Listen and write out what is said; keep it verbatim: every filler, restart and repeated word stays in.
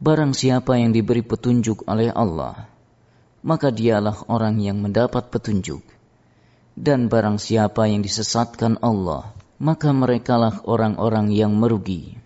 Barang siapa yang diberi petunjuk oleh Allah, maka dialah orang yang mendapat petunjuk. Dan barang siapa yang disesatkan Allah, maka merekalah orang-orang yang merugi.